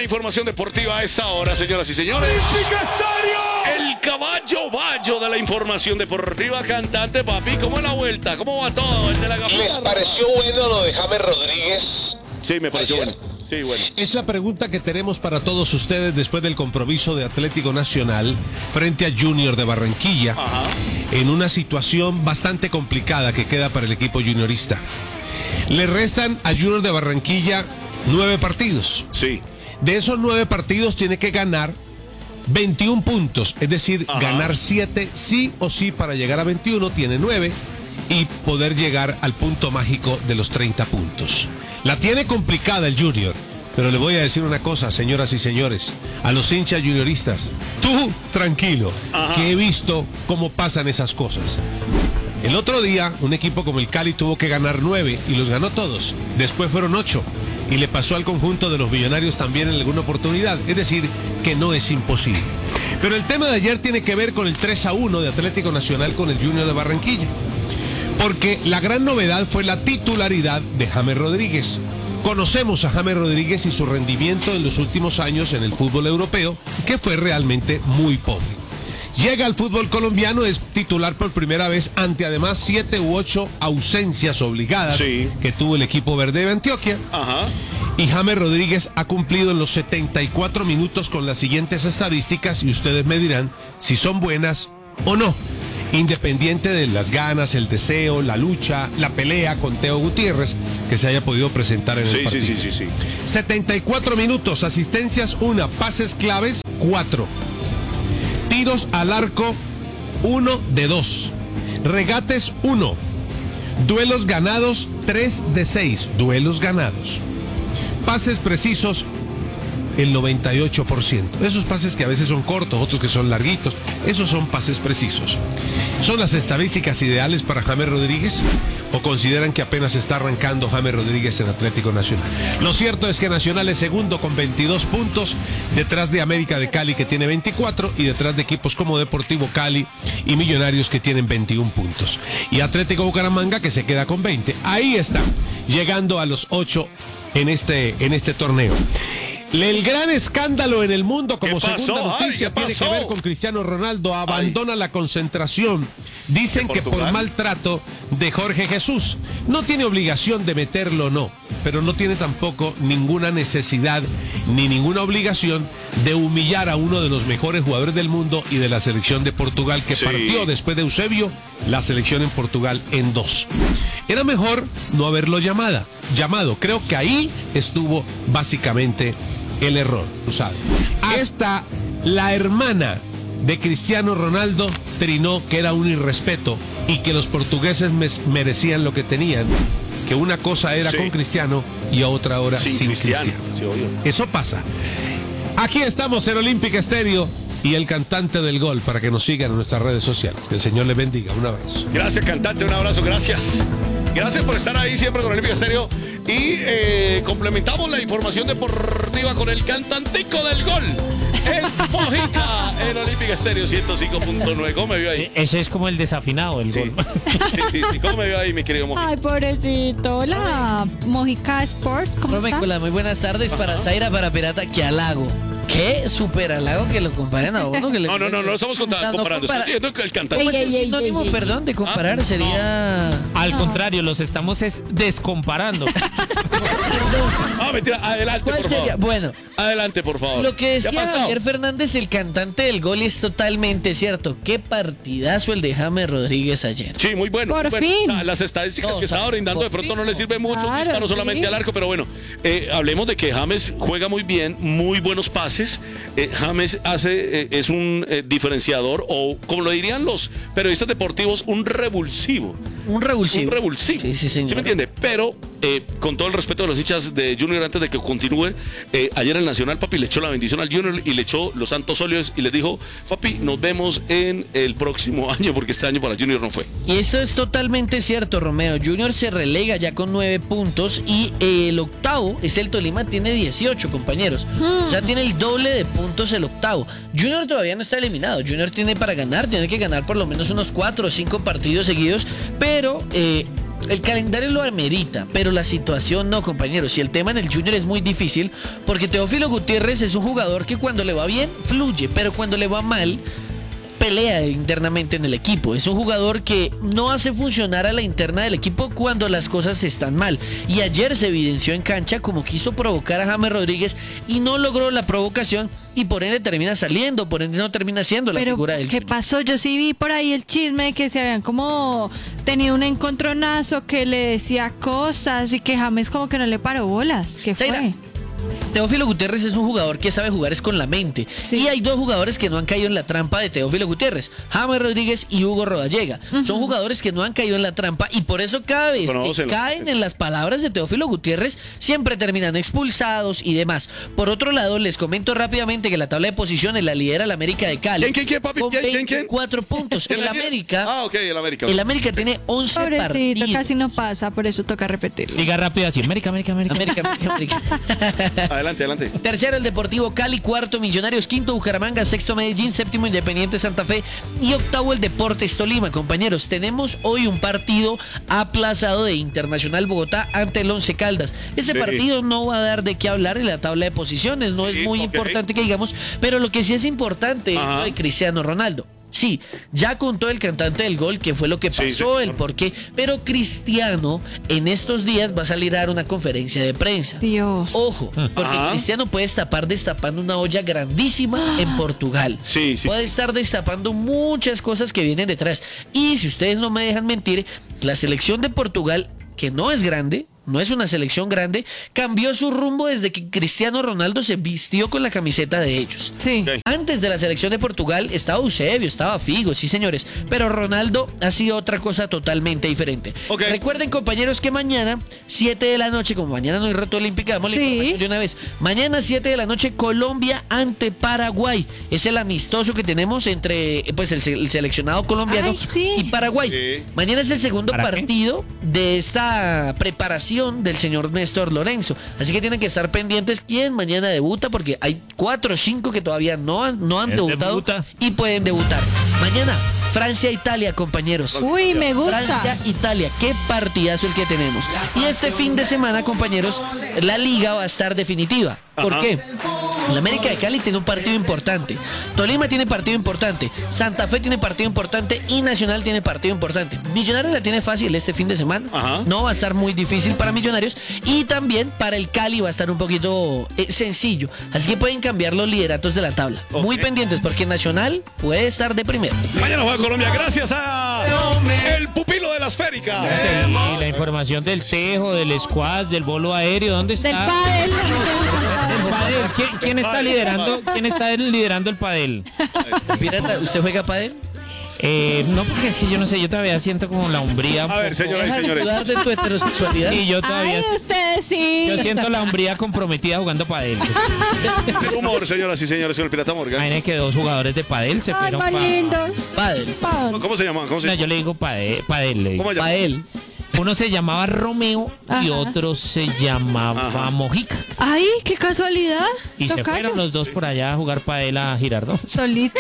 información deportiva a esta hora, señoras y señores. El caballo bayo de la información deportiva, cantante, papi. ¿Cómo es la vuelta? ¿Cómo va todo? El de la ¿Les pareció bueno lo de James Rodríguez? Sí, me pareció bueno. Sí, bueno. Es la pregunta que tenemos para todos ustedes después del compromiso de Atlético Nacional frente a Junior de Barranquilla. Ajá. En una situación bastante complicada que queda para el equipo juniorista. Le restan a Junior de Barranquilla 9 partidos. Sí. De esos 9 partidos tiene que ganar 21 puntos, es decir, Ajá. ganar 7 sí o sí para llegar a 21, tiene 9 y poder llegar al punto mágico de los 30 puntos. La tiene complicada el Junior, pero le voy a decir una cosa, señoras y señores, a los hinchas junioristas, tú tranquilo, Ajá. que he visto cómo pasan esas cosas. El otro día, un equipo como el Cali tuvo que ganar 9 y los ganó todos. Después fueron 8 y le pasó al conjunto de los Millonarios también en alguna oportunidad. Es decir, que no es imposible. Pero el tema de ayer tiene que ver con el 3-1 de Atlético Nacional con el Junior de Barranquilla. Porque la gran novedad fue la titularidad de James Rodríguez. Conocemos a James Rodríguez y su rendimiento en los últimos años en el fútbol europeo, que fue realmente muy pobre. Llega al fútbol colombiano, es titular por primera vez ante además 7 u 8 ausencias obligadas Sí. que tuvo el equipo verde de Antioquia. Ajá. Y James Rodríguez ha cumplido en los 74 minutos con las siguientes estadísticas y ustedes me dirán si son buenas o no. Independiente de las ganas, el deseo, la lucha, la pelea con Teo Gutiérrez que se haya podido presentar en el partido. Sí. 74 minutos, asistencias 1, pases claves 4. Tiros al arco, 1 de 2. Regates, 1. Duelos ganados, 3 de 6. Duelos ganados. Pases precisos, el 98%. Esos pases que a veces son cortos, otros que son larguitos, esos son pases precisos. ¿Son las estadísticas ideales para James Rodríguez? ¿O consideran que apenas está arrancando James Rodríguez en Atlético Nacional? Lo cierto es que Nacional es segundo con 22 puntos, detrás de América de Cali que tiene 24 y detrás de equipos como Deportivo Cali y Millonarios que tienen 21 puntos. Y Atlético Bucaramanga que se queda con 20. Ahí está, llegando a los 8 en este torneo. El gran escándalo en el mundo como segunda noticia tiene que ver con Cristiano Ronaldo. Abandona la concentración. Dicen que por maltrato de Jorge Jesús. No tiene obligación de meterlo, no. Pero no tiene tampoco ninguna necesidad ni ninguna obligación de humillar a uno de los mejores jugadores del mundo y de la selección de Portugal que partió después de Eusebio la selección en Portugal en 2. Era mejor no haberlo llamado. Creo que ahí estuvo básicamente el error, tú sabes. Hasta la hermana de Cristiano Ronaldo trinó que era un irrespeto y que los portugueses merecían lo que tenían, que una cosa era con Cristiano y otra hora sin Cristiano. Sí, obvio. Eso pasa. Aquí estamos en Olímpica Estéreo y el cantante del gol para que nos sigan en nuestras redes sociales. Que el Señor les bendiga. Un abrazo. Gracias, cantante, un abrazo, gracias. Gracias por estar ahí siempre con Olímpica Estéreo. Y complementamos la información deportiva con el cantantico del gol, el Mojica, en Olímpica Estéreo 105.9. ¿Cómo me vio ahí? Ese es como el desafinado, el gol. Sí. ¿Cómo me vio ahí, mi querido Mojica? Ay, pobrecito. Hola, Mojica Sport, ¿cómo está? Romécula, muy buenas tardes para Zaira, para Pirata, que halago. Qué super halago que lo comparen a uno. Que No estamos comparando. Estoy diciendo que el cantante. ¿Cómo es un sinónimo, perdón, de comparar? Sería... Al contrario, los estamos descomparando. Mentira, adelante, ¿Cuál por sería? favor. Bueno, Adelante, por favor. lo que ¿Qué ha decía pasado? Javier Fernández, el cantante del gol, es totalmente cierto. Qué partidazo el de James Rodríguez ayer. Sí, muy bueno. Por muy bueno. fin. O sea, las estadísticas No, que o sea, estaba brindando de por pronto fin. no le sirve mucho. Claro, Disparo solamente sí. al arco, pero bueno, hablemos de que James juega muy bien, muy buenos pases. James es un diferenciador, o como lo dirían los periodistas deportivos, un revulsivo. Un revulsivo. Un revulsivo. Sí, señor. ¿Sí me entiende? Pero, con todo el respeto de los hinchas de Junior, antes de que continúe, ayer el Nacional, papi, le echó la bendición al Junior y le echó los santos óleos y les dijo, papi, nos vemos en el próximo año, porque este año para Junior no fue. Y eso es totalmente cierto, Romeo. Junior se relega ya con 9 puntos y el octavo es el Tolima, tiene 18, compañeros. O sea, tiene el doble de puntos el octavo. Junior todavía no está eliminado. Junior tiene para ganar, tiene que ganar por lo menos unos 4 o 5 partidos seguidos, pero El calendario lo amerita, pero la situación no, compañeros. Y el tema en el Junior es muy difícil porque Teófilo Gutiérrez es un jugador que cuando le va bien, fluye, pero cuando le va mal, pelea internamente en el equipo. Es un jugador que no hace funcionar a la interna del equipo cuando las cosas están mal. Y ayer se evidenció en cancha como quiso provocar a James Rodríguez y no logró la provocación y por ende termina saliendo, por ende no termina siendo la figura del ¿qué Junior. pasó? Yo sí vi por ahí el chisme de que se habían como tenido un encontronazo que le decía cosas y que James como que no le paró bolas. ¿Qué fue? Zaira, Teófilo Gutiérrez es un jugador que sabe jugar es con la mente. Sí. Y hay dos jugadores que no han caído en la trampa de Teófilo Gutiérrez, James Rodríguez y Hugo Rodallega. Son jugadores que no han caído en la trampa y por eso cada vez que Conócelo. caen en las palabras de Teófilo Gutiérrez siempre terminan expulsados y demás. Por otro lado, les comento rápidamente que la tabla de posiciones la lidera el América de Cali. ¿Quién, papi? Con ¿Quién? 24 puntos. ¿Quién El la tiene? América, Ah, ok, el América. el América tiene 11 Pobrecito, partidos. casi no pasa, por eso toca repetirlo. Diga rápido así, América. América. Adelante. Tercero el Deportivo Cali, cuarto Millonarios, quinto Bucaramanga, sexto Medellín, séptimo Independiente Santa Fe y octavo el Deportes Tolima. Compañeros, tenemos hoy un partido aplazado de Internacional Bogotá ante el Once Caldas. Ese Sí. partido no va a dar de qué hablar en la tabla de posiciones, no Sí, es muy ok. importante que digamos, pero lo que sí es importante es Ajá. lo de Cristiano Ronaldo. Sí, ya contó el cantante del gol que fue lo que Sí, pasó, señor. el porqué, pero Cristiano en estos días va a salir a dar una conferencia de prensa. Dios. Ojo, porque Ajá. Cristiano puede estar destapando una olla grandísima en Portugal. Sí. Puede estar destapando muchas cosas que vienen detrás. Y si ustedes no me dejan mentir, la selección de Portugal, que no es grande, no es una selección grande, cambió su rumbo desde que Cristiano Ronaldo se vistió con la camiseta de ellos. Sí. Ok. Antes de la selección de Portugal estaba Eusebio, estaba Figo, sí señores, pero Ronaldo ha sido otra cosa totalmente diferente. Ok. Recuerden, compañeros, que mañana 7 de la noche, como mañana no hay reto olímpica, damos la Sí. información de una vez. Mañana 7 de la noche Colombia ante Paraguay. Es el amistoso que tenemos entre pues el seleccionado colombiano Ay, sí. y Paraguay. Sí. Mañana es el segundo ¿Para qué? partido de esta preparación del señor Néstor Lorenzo. Así que tienen que estar pendientes quién mañana debuta, porque hay 4 o 5 que todavía no han Él debutado debuta. y pueden debutar. Mañana, Francia-Italia, compañeros. Uy, me gusta. Francia-Italia, qué partidazo el que tenemos. Y este fin de semana, compañeros, la liga va a estar definitiva. ¿Por Ajá. qué? La América de Cali tiene un partido importante. Tolima tiene partido importante. Santa Fe tiene partido importante. Y Nacional tiene partido importante. Millonarios la tiene fácil este fin de semana. Ajá. No va a estar muy difícil para Millonarios. Y también para el Cali va a estar un poquito sencillo. Así que pueden cambiar los lideratos de la tabla. Ok. Muy pendientes porque Nacional puede estar de primero. Mañana juega Colombia gracias a el pupilo de la esférica. Y la información del tejo, del squash, del bolo aéreo, ¿dónde Del está? pádel. El padel. ¿Quién está liderando? ¿Quién está liderando el padel? Pirata, ¿usted juega pádel? No, porque es que yo no sé, yo todavía siento como la hombría. A ver, señoras y ¿Dejas de señores. dudar de tu heterosexualidad? Sí, yo Ay, todavía. ustedes sí. Yo siento la hombría comprometida jugando padel. El humor, señoras y señores, con el Pirata Morgan. Imagínate que 2 jugadores de padel se Ay, fueron más para. lindo. Pádel. ¿Cómo se llama? No, yo le digo padel. Le digo. ¿Cómo se llama? Pael. Uno se llamaba Romeo y Ajá. otro se llamaba Ajá. Mojica. Ay, qué casualidad. Y se Tocayo. fueron los dos por allá a jugar padel a Girardot. ¿Solitos?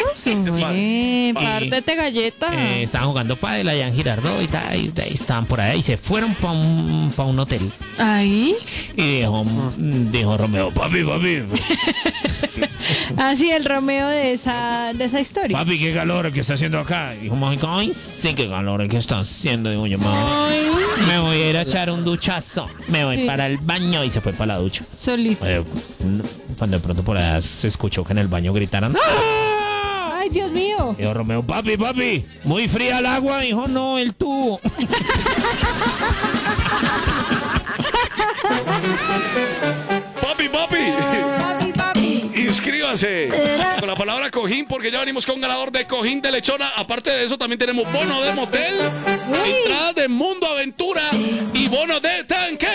Uy, pártete galleta. Estaban jugando padel allá en Girardot y tal, y estaban por allá y se fueron para un hotel. Ahí. Y dijo Romeo, papi. Así el Romeo de esa historia. Papi, qué calor el que está haciendo acá. Y dijo Mojica, ay, sí, qué calor el que está haciendo. Digo yo, Ay, me voy a ir a echar un duchazo. Me voy Sí. para el baño y se fue para la ducha. solito. Cuando de pronto por allá se escuchó que en el baño gritaran ¡Ah! Ay, Dios mío. Dijo Romeo, papi, muy fría el agua. Dijo, no, el tubo. Papi. Papi, papi. Inscríbase con la palabra cojín porque ya venimos con ganador de cojín de lechona. Aparte de eso, también tenemos bono de motel, entrada de Mundo Aventura y bono de tanque.